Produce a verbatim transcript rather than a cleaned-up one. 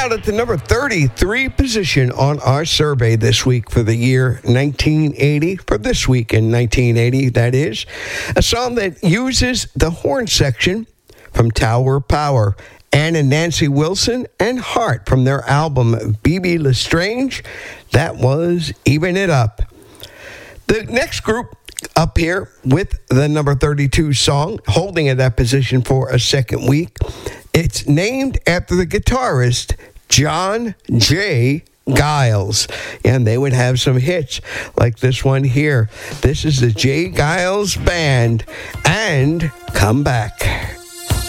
out at the number thirty-three position on our survey this week for the year nineteen eighty, for this week in nineteen eighty, that is. A song that uses the horn section from Tower of Power. Ann and Nancy Wilson and Heart from their album B B Lestrange. That was Even It Up. The next group up here with the number thirty-two song, holding at that position for a second week. It's named after the guitarist John J. Giles, and they would have some hits like this one here. This is the J. Giles Band and Come Back.